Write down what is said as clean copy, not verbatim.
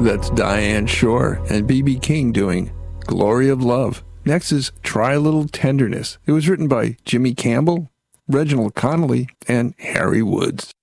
That's Diane Shore and B.B. King doing Glory of Love. Next is Try a Little Tenderness. It was written by Jimmy Campbell, Reginald Connolly, and Harry Woods.